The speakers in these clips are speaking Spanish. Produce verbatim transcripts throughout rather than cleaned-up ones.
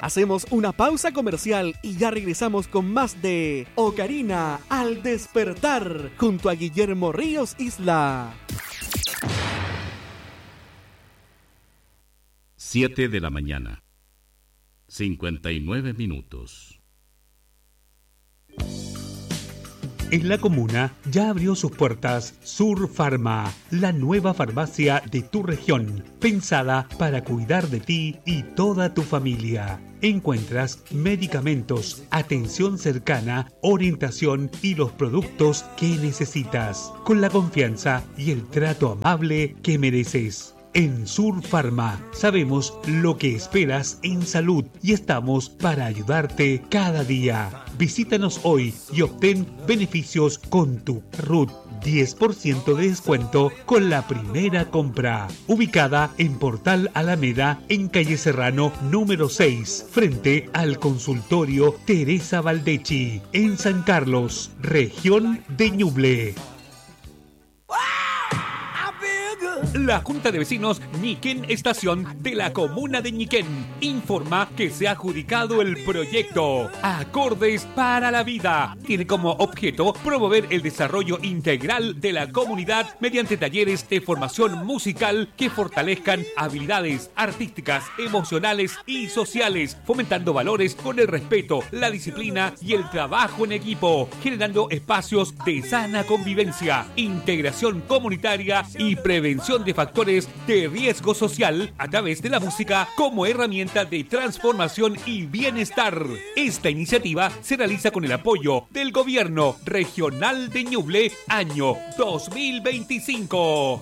Hacemos una pausa comercial y ya regresamos con más de Ocarina al despertar junto a Guillermo Ríos Isla. Siete de la mañana, cincuenta y nueve minutos. En la comuna ya abrió sus puertas Sur Pharma, la nueva farmacia de tu región, pensada para cuidar de ti y toda tu familia. Encuentras medicamentos, atención cercana, orientación y los productos que necesitas, con la confianza y el trato amable que mereces. En Sur Pharma sabemos lo que esperas en salud y estamos para ayudarte cada día. Visítanos hoy y obtén beneficios con tu R U T. diez por ciento de descuento con la primera compra. Ubicada en Portal Alameda, en calle Serrano número seis, frente al consultorio Teresa Valdechi, en San Carlos, región de Ñuble. La Junta de Vecinos Ñiquén Estación de la Comuna de Ñiquén informa que se ha adjudicado el proyecto Acordes para la Vida. Tiene como objeto promover el desarrollo integral de la comunidad mediante talleres de formación musical que fortalezcan habilidades artísticas, emocionales y sociales, fomentando valores con el respeto, la disciplina y el trabajo en equipo, generando espacios de sana convivencia, integración comunitaria y prevención de factores de riesgo social a través de la música como herramienta de transformación y bienestar. Esta iniciativa se realiza con el apoyo del Gobierno Regional de Ñuble, año dos mil veinticinco.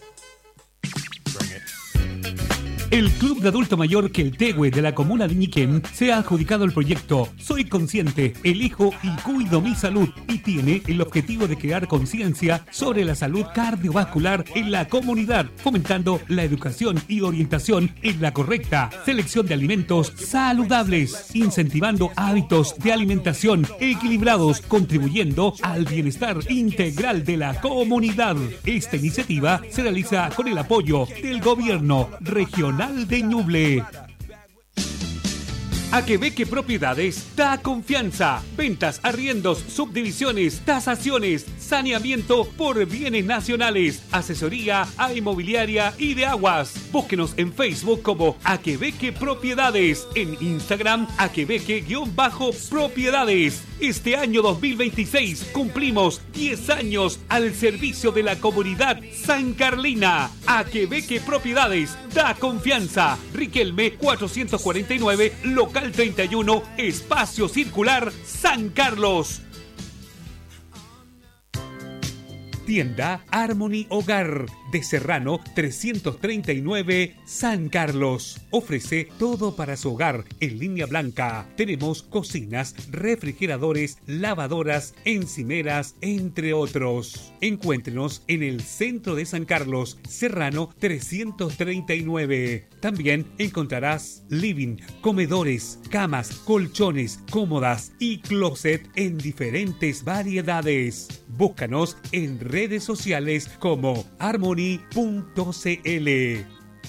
El Club de Adulto Mayor Queltehue de la Comuna de Ñiquén se ha adjudicado el proyecto Soy Consciente, Elijo y Cuido mi Salud y tiene el objetivo de crear conciencia sobre la salud cardiovascular en la comunidad, fomentando la educación y orientación en la correcta selección de alimentos saludables, incentivando hábitos de alimentación equilibrados, contribuyendo al bienestar integral de la comunidad. Esta iniciativa se realiza con el apoyo del Gobierno Regional de Ñuble. Aquebeque Propiedades da confianza. Ventas, arriendos, subdivisiones, tasaciones, saneamiento por bienes nacionales, asesoría a inmobiliaria y de aguas. Búsquenos en Facebook como Aquebeque Propiedades, en Instagram Aquebeque-Propiedades. Este año dos mil veintiséis cumplimos diez años al servicio de la comunidad sancarlina. Aquebeque Propiedades da confianza. Riquelme cuatrocientos cuarenta y nueve, local treinta y uno, Espacio Circular, San Carlos. Tienda Harmony Hogar de Serrano trescientos treinta y nueve, San Carlos. Ofrece todo para su hogar en línea blanca. Tenemos cocinas, refrigeradores, lavadoras, encimeras, entre otros. Encuéntrenos en el centro de San Carlos, Serrano trescientos treinta y nueve. También encontrarás living, comedores, camas, colchones, cómodas y closet en diferentes variedades. Búscanos en redes sociales como harmony punto c l.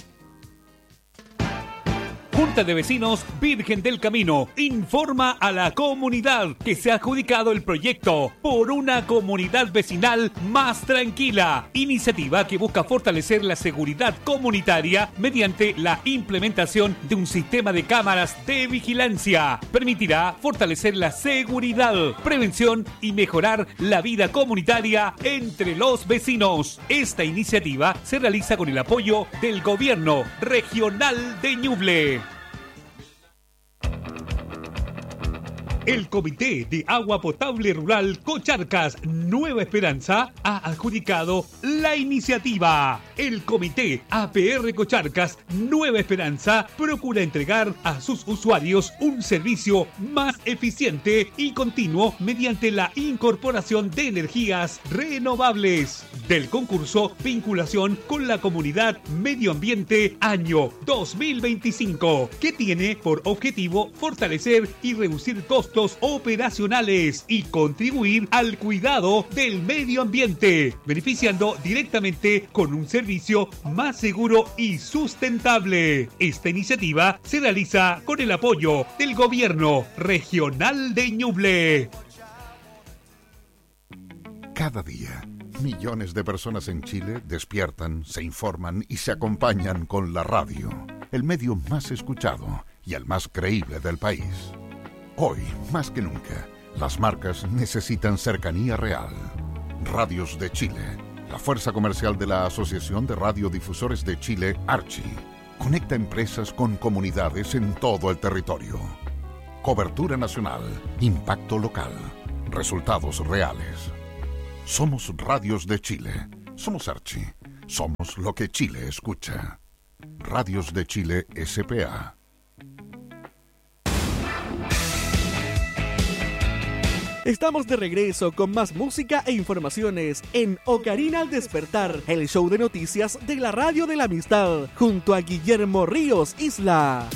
Junta de Vecinos Virgen del Camino informa a la comunidad que se ha adjudicado el proyecto Por una comunidad vecinal más tranquila, iniciativa que busca fortalecer la seguridad comunitaria mediante la implementación de un sistema de cámaras de vigilancia. Permitirá fortalecer la seguridad, prevención y mejorar la vida comunitaria entre los vecinos. Esta iniciativa se realiza con el apoyo del Gobierno Regional de Ñuble. El Comité de Agua Potable Rural Cocharcas Nueva Esperanza ha adjudicado la iniciativa. El Comité A P R Cocharcas Nueva Esperanza procura entregar a sus usuarios un servicio más eficiente y continuo mediante la incorporación de energías renovables. Del concurso Vinculación con la Comunidad Medio Ambiente año dos mil veinticinco, que tiene por objetivo fortalecer y reducir costos operacionales y contribuir al cuidado del medio ambiente, beneficiando directamente con un certificado servicio más seguro y sustentable. Esta iniciativa se realiza con el apoyo del Gobierno Regional de Ñuble. Cada día, millones de personas en Chile despiertan, se informan y se acompañan con la radio, el medio más escuchado y el más creíble del país. Hoy, más que nunca, las marcas necesitan cercanía real. Radios de Chile, la fuerza comercial de la Asociación de Radiodifusores de Chile, Archi, conecta empresas con comunidades en todo el territorio. Cobertura nacional, impacto local, resultados reales. Somos Radios de Chile, somos Archi, somos lo que Chile escucha. Radios de Chile S P A. Estamos de regreso con más música e informaciones en Ocarina al Despertar, el show de noticias de la Radio de la Amistad, junto a Guillermo Ríos Isla.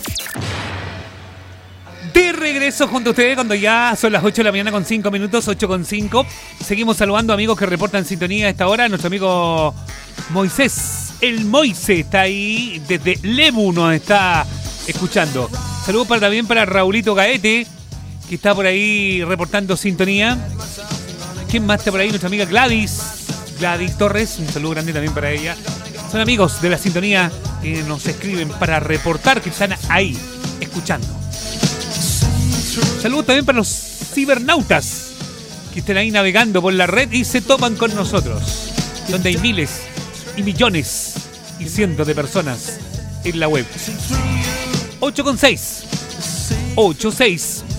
De regreso junto a ustedes cuando ya son las ocho de la mañana con cinco minutos, ocho con cinco. Seguimos saludando a amigos que reportan sintonía a esta hora. Nuestro amigo Moisés, el Moise, está ahí desde Lebu, nos está escuchando. Saludos para, también para Raulito Gaete, que está por ahí reportando sintonía. ¿Quién más está por ahí? Nuestra amiga Gladys, Gladys Torres, un saludo grande también para ella. Son amigos de la sintonía que nos escriben para reportar que están ahí, escuchando. Saludos también para los cibernautas que están ahí navegando por la red y se topan con nosotros, donde hay miles y millones y cientos de personas en la web. ocho con seis. ocho seis.